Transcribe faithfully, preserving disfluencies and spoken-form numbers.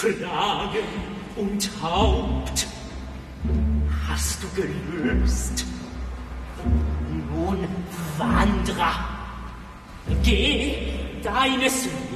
Fragen und Haupt hast du gelöst. Nun, Wanderer, geh deines